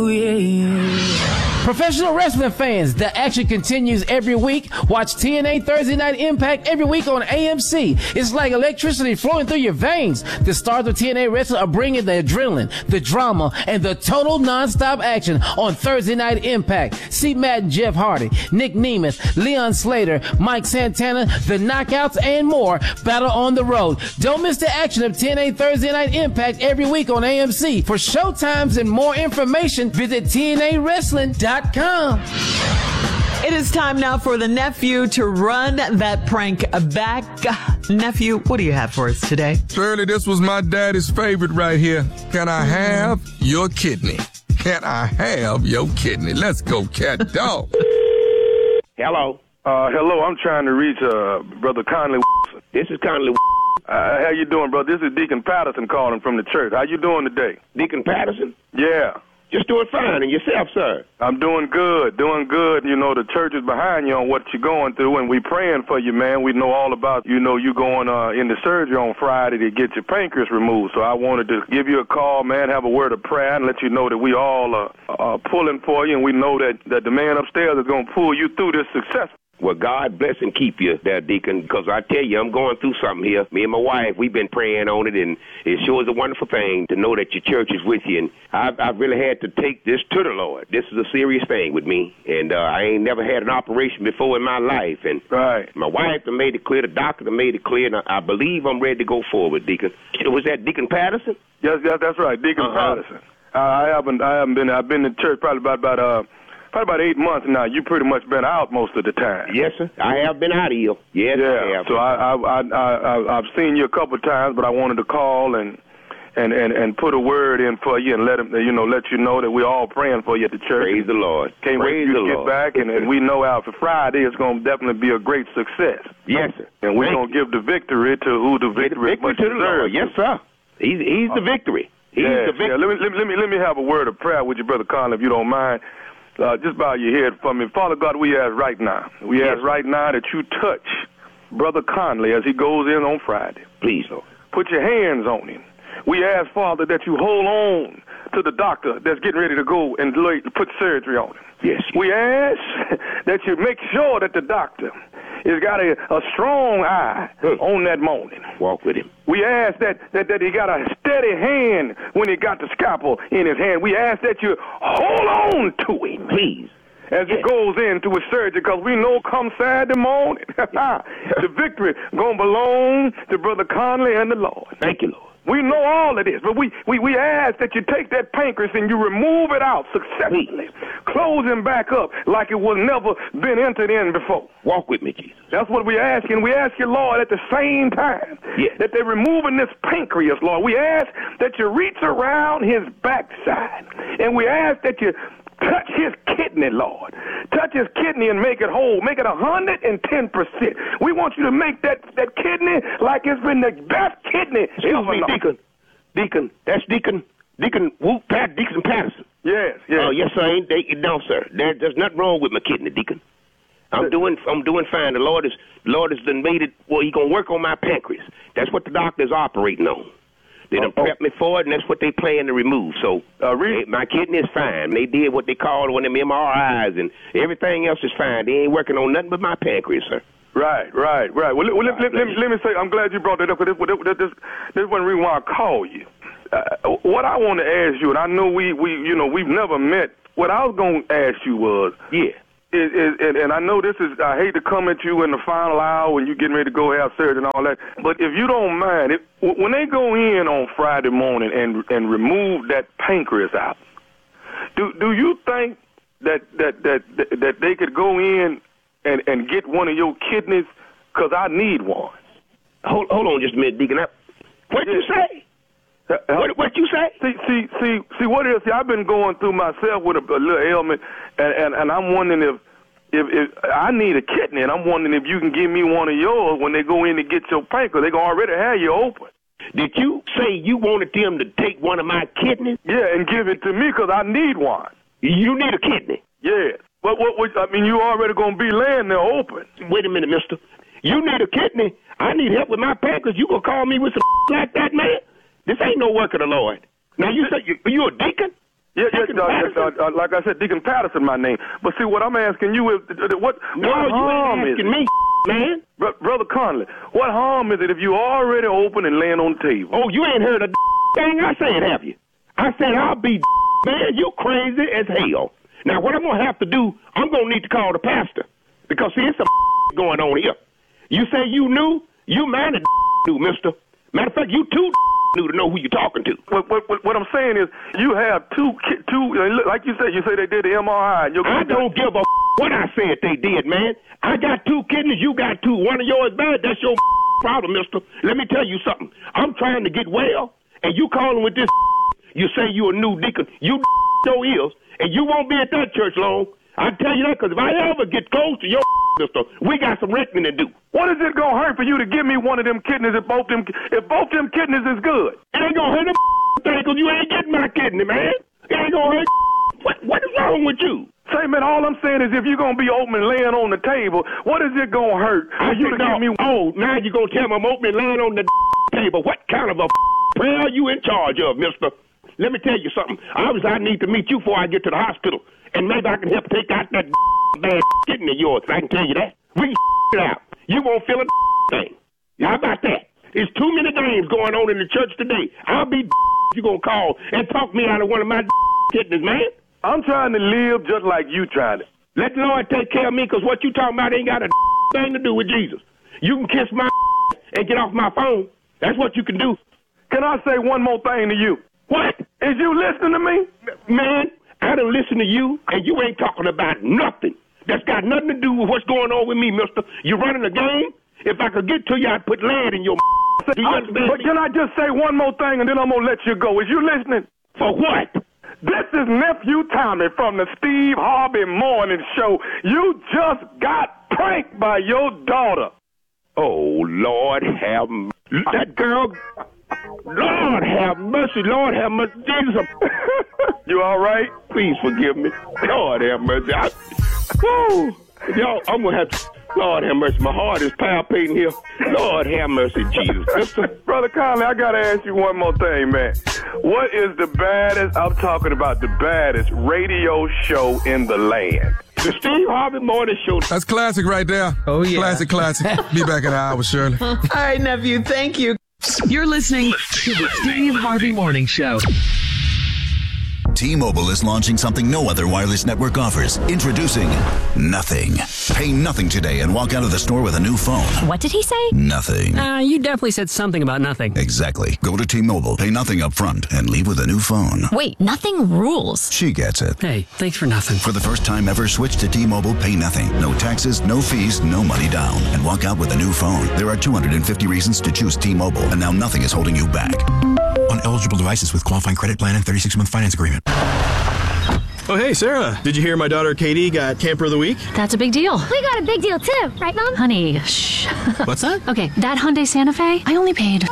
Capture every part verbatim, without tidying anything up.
Professional wrestling fans, the action continues every week. Watch T N A Thursday Night Impact every week on A M C. It's like electricity flowing through your veins. The stars of T N A Wrestling are bringing the adrenaline, the drama, and the total nonstop action on Thursday Night Impact. See Matt and Jeff Hardy, Nick Nemeth, Leon Slater, Mike Santana, the Knockouts, and more battle on the road. Don't miss the action of T N A Thursday Night Impact every week on A M C. For showtimes and more information, visit T N A Wrestling dot com. It is time now for the nephew to run that prank back. Nephew, what do you have for us today? Shirley, this was my daddy's favorite right here. Can I have your kidney? Can I have your kidney? Let's go, cat dog. Hello. Uh, hello, I'm trying to reach uh, Brother Conley. This is Conley. Uh, how you doing, brother? This is Deacon Patterson calling from the church. How you doing today? Deacon Patterson? Yeah. Just doing fine. And yourself, sir? I'm doing good, doing good. You know, the church is behind you on what you're going through, and we praying for you, man. We know all about, you know, you going uh, into surgery on Friday to get your pancreas removed. So I wanted to give you a call, man, have a word of prayer, and let you know that we all uh, are pulling for you, and we know that, that the man upstairs is going to pull you through this successfully. Well, God bless and keep you there, Deacon, because I tell you, I'm going through something here. Me and my wife, we've been praying on it, and it sure is a wonderful thing to know that your church is with you. And I've, I've really had to take this to the Lord. This is a serious thing with me, and uh, I ain't never had an operation before in my life. And right. My wife done made it clear, the doctor done made it clear, and I, I believe I'm ready to go forward, Deacon. Was that Deacon Patterson? Yes, yes, that's right, Deacon uh-huh. Patterson. Uh, I haven't, I haven't been. I've been in church probably about about uh. Probably about eight months now. You pretty much been out most of the time. Yes, sir. I have been out of here. Yes, yeah. I have. So I, I, I, I, I've seen you a couple of times, but I wanted to call and, and, and, and put a word in for you and let him, you know, let you know that we're all praying for you at the church. Praise the Lord. Can't Praise wait for you the to get Lord. back, and, and we know after Friday it's going to definitely be a great success. Yes, sir. And we're Thank going to give the victory to who the victory, victory to the Lord. Yes, sir. He's he's the victory. He's yeah, the victory. Yeah. Let me let me let me let me have a word of prayer with you, Brother Conley, if you don't mind. Uh, just bow your head for me. Father God, we ask right now. We yes. ask right now that you touch Brother Conley as he goes in on Friday. Please, Lord. Put your hands on him. We ask, Father, that you hold on to the doctor that's getting ready to go and lay, put surgery on him. Yes. We ask that you make sure that the doctor has got a, a strong eye hmm. on that morning. Walk with him. We ask that, that, that he got a steady hand when he got the scalpel in his hand. We ask that you hold on to him. Please. As yes. he goes into his surgery, because we know come Saturday morning, the victory going to belong to Brother Conley and the Lord. Thank you, Lord. We know all of this, but we, we, we ask that you take that pancreas and you remove it out successfully. Please. Close him back up like it was never been entered in before. Walk with me, Jesus. That's what we ask, and we ask you, Lord, at the same time yes. that they're removing this pancreas, Lord. We ask that you reach around his backside, and we ask that you touch his kidney, Lord. Touch his kidney and make it whole. Make it one hundred ten percent. We want you to make that, that kidney like it's been the best kidney. Excuse me, Deacon. Deacon. That's Deacon. Deacon Whoop Pat Deacon Patterson. Yes, yes. Oh, uh, yes, sir. Ain't they, no, sir. There, there's nothing wrong with my kidney, Deacon. I'm doing I'm doing fine. The Lord is the Lord has done made it, well, he's going to work on my pancreas. That's what the doctor's operating on. They done oh, prepped me for it, and that's what they plan to remove. So uh, really? they, my kidney is fine. They did what they called one of them M R Is, and everything else is fine. They ain't working on nothing but my pancreas, sir. Right, right, right. Well, well let, let, let, let me say, I'm glad you brought that up, because this, this, this, this is one reason why I called you. Uh, what I want to ask you, and I know we, we, you know, we've never met. What I was going to ask you was, yeah. Is, is, and, and I know this is, I hate to come at you in the final hour when you're getting ready to go have surgery and all that, but if you don't mind, it, when they go in on Friday morning and and remove that pancreas out, do do you think that that that that, that they could go in and, and get one of your kidneys? Because I need one. Hold hold on just a minute, Deacon. What'd you say? Uh, what what you say? See see see see what it is. See, I've been going through myself with a, a little ailment, and, and and I'm wondering if. If, if I need a kidney, and I'm wondering if you can give me one of yours when they go in to get your pancreas. They're going to already have you open. Did you say you wanted them to take one of my kidneys? Yeah, and give it to me because I need one. You need a kidney? Yeah. What, what, what, I mean, you already going to be laying there open. Wait a minute, mister. You need a kidney? I need help with my pancreas. You going to call me with some like that, man? This ain't no work of the Lord. Now, you say you, you a deacon? Yeah, yeah, uh, uh, uh, like I said, Deacon Patterson, my name. But see, what I'm asking you is, uh, what, no, what you harm ain't is asking it? me, man. Br- Brother Conley, what harm is it if you already open and laying on the table? Oh, you ain't heard a thing I said, have you? I said I'll be, man, you crazy as hell. Now, what I'm going to have to do, I'm going to need to call the pastor. Because, see, it's some going on here. You say you knew? You might have knew, mister. Matter of fact, you too knew to know who you're talking to. What, what, what, what I'm saying is, you have two, ki- two, uh, like you said, you say they did the M R I. And you're I don't give a what I said they did, man. I got two kidneys, you got two. One of yours bad, that's your problem, mister. Let me tell you something. I'm trying to get well, and you calling with this. You say you a new deacon. You your ears, and you won't be at that church long. I tell you that, because if I ever get close to your mister, we got some reckoning to do. What is it gonna hurt for you to give me one of them kidneys if both them if both them kidneys is good? It ain't gonna hurt a thing, because you ain't getting my kidney, man. It ain't gonna hurt. What What is wrong with you? Say, man, all I'm saying is if you're gonna be open and laying on the table, what is it gonna hurt for I you to no, give me? Oh, now you gonna tell me I'm open and laying on the table? What kind of a prayer are you in charge of, mister? Let me tell you something. Obviously, I need to meet you before I get to the hospital, and maybe I can help take out that bad kidney of yours. I can tell you that. We can it out. You won't feel a thing. How about that? There's too many games going on in the church today. I'll be you gonna call and talk me out of one of my kidneys, man. I'm trying to live just like you trying to. Let the Lord take care of me, because what you talking about ain't got a thing to do with Jesus. You can kiss my and get off my phone. That's what you can do. Can I say one more thing to you? What? Is you listening to me? Man, I done listen to you, and you ain't talking about nothing. That's got nothing to do with what's going on with me, mister. You running a game? If I could get to you, I'd put lead in your do you I, understand But me? can I just say one more thing, and then I'm going to let you go? Is you listening? For what? This is Nephew Tommy from the Steve Harvey Morning Show. You just got pranked by your daughter. Oh, Lord have mercy. That girl, Lord have mercy, Lord have mercy. Jesus. You all right? Please forgive me. Lord have mercy. I, woo, y'all, I'm going to have to, Lord have mercy. My heart is palpitating here. Lord have mercy, Jesus. Mister Brother Conley, I got to ask you one more thing, man. What is the baddest, I'm talking about the baddest radio show in the land? The Steve Harvey Morning Show. That's classic right there. Oh, yeah. Classic, classic. Be back in an hour, Shirley. All right, nephew, thank you. You're listening to the Steve Harvey Morning Show. T-Mobile is launching something no other wireless network offers. Introducing Nothing. Pay nothing today and walk out of the store with a new phone. What did he say? Nothing. Uh, you definitely said something about nothing. Exactly. Go to T-Mobile, pay nothing up front, and leave with a new phone. Wait, nothing rules. She gets it. Hey, thanks for nothing. For the first time ever, switch to T-Mobile, pay nothing. No taxes, no fees, no money down. And walk out with a new phone. There are two hundred fifty reasons to choose T-Mobile, and now nothing is holding you back. On eligible devices with qualifying credit plan and thirty-six month finance agreement. Oh, hey, Sarah. Did you hear my daughter Katie got Camper of the Week? That's a big deal. We got a big deal too, right, Mom? Honey, shh. What's that? Okay, that Hyundai Santa Fe, I only paid.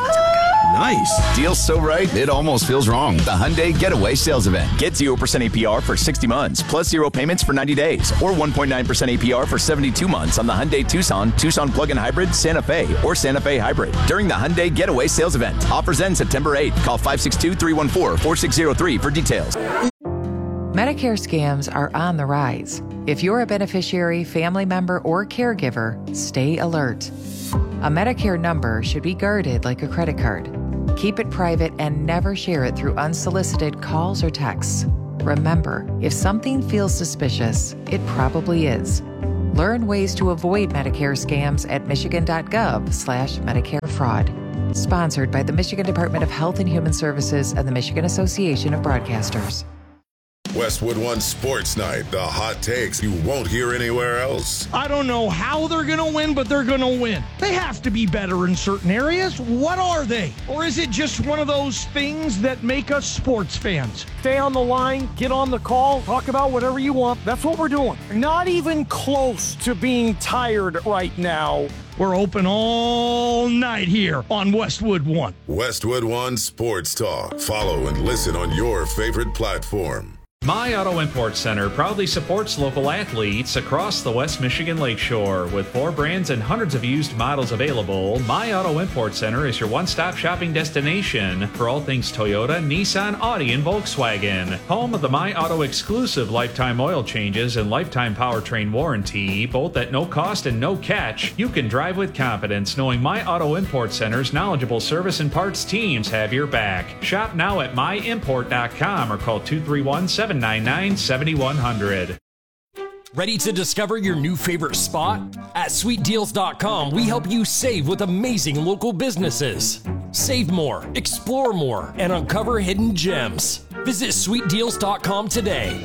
Nice. Deal's so right, it almost feels wrong. The Hyundai Getaway Sales Event. Get zero percent A P R for sixty months, plus zero payments for ninety days, or one point nine percent A P R for seventy-two months on the Hyundai Tucson, Tucson Plug-in Hybrid, Santa Fe, or Santa Fe Hybrid during the Hyundai Getaway Sales Event. Offers end September eighth. Call five six two, three one four, four six zero three for details. Medicare scams are on the rise. If you're a beneficiary, family member, or caregiver, stay alert. A Medicare number should be guarded like a credit card. Keep it private and never share it through unsolicited calls or texts. Remember, if something feels suspicious, it probably is. Learn ways to avoid Medicare scams at michigan.gov slash Medicare fraud. Sponsored by the Michigan Department of Health and Human Services and the Michigan Association of Broadcasters. Westwood One Sports Night, the hot takes you won't hear anywhere else. I don't know how they're going to win, but they're going to win. They have to be better in certain areas. What are they? Or is it just one of those things that make us sports fans? Stay on the line, get on the call, talk about whatever you want. That's what we're doing. Not even close to being tired right now. We're open all night here on Westwood One. Westwood One Sports Talk. Follow and listen on your favorite platform. My Auto Import Center proudly supports local athletes across the West Michigan Lakeshore. With four brands and hundreds of used models available, My Auto Import Center is your one-stop shopping destination for all things Toyota, Nissan, Audi, and Volkswagen. Home of the My Auto exclusive lifetime oil changes and lifetime powertrain warranty, both at no cost and no catch. You can drive with confidence knowing My Auto Import Center's knowledgeable service and parts teams have your back. Shop now at my import dot com or call two three one, seven nine nine, seven one zero zero. Ready to discover your new favorite spot? At sweet deals dot com, we help you save with amazing local businesses. Save more, explore more, and uncover hidden gems. Visit sweet deals dot com today.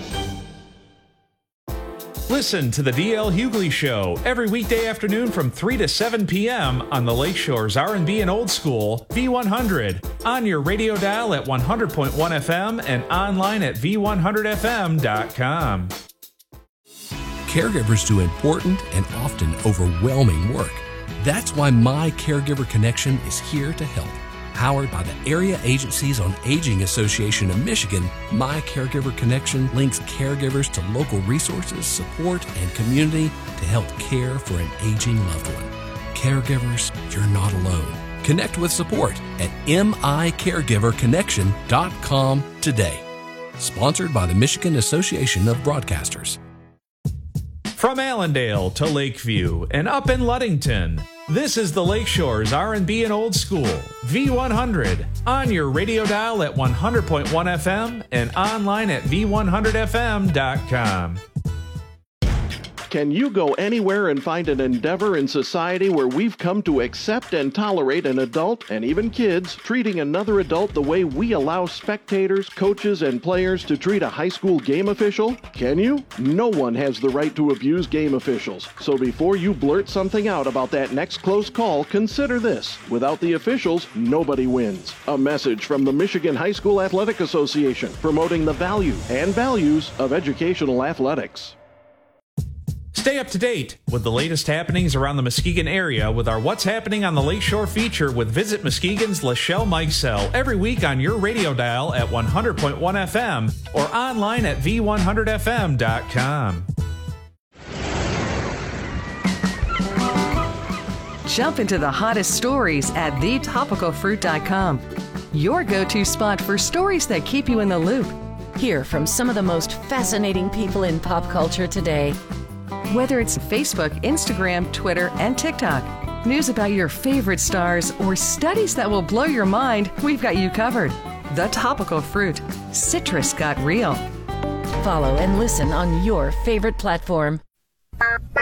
Listen to the D L Hughley Show every weekday afternoon from three to seven p.m. on the Lakeshore's R and B and Old School, V one hundred, on your radio dial at one hundred point one F M and online at v one hundred f m dot com. Caregivers do important and often overwhelming work. That's why My Caregiver Connection is here to help. Powered by the Area Agencies on Aging Association of Michigan, My Caregiver Connection links caregivers to local resources, support, and community to help care for an aging loved one. Caregivers, you're not alone. Connect with support at my caregiver connection dot com today. Sponsored by the Michigan Association of Broadcasters. From Allendale to Lakeview and up in Ludington, this is the Lakeshore's R and B and Old School, V one hundred, on your radio dial at one hundred point one F M and online at v one hundred f m dot com. Can you go anywhere and find an endeavor in society where we've come to accept and tolerate an adult, and even kids, treating another adult the way we allow spectators, coaches, and players to treat a high school game official? Can you? No one has the right to abuse game officials. So before you blurt something out about that next close call, consider this. Without the officials, nobody wins. A message from the Michigan High School Athletic Association, promoting the value and values of educational athletics. Stay up to date with the latest happenings around the Muskegon area with our What's Happening on the Lakeshore feature with Visit Muskegon's Lachelle Mikesell every week on your radio dial at one hundred point one F M or online at v one hundred f m dot com. Jump into the hottest stories at the topical fruit dot com. Your go-to spot for stories that keep you in the loop. Hear from some of the most fascinating people in pop culture today. Whether it's Facebook, Instagram, Twitter, and TikTok, news about your favorite stars, or studies that will blow your mind, we've got you covered. The Topical Fruit. Citrus got real. Follow and listen on your favorite platform.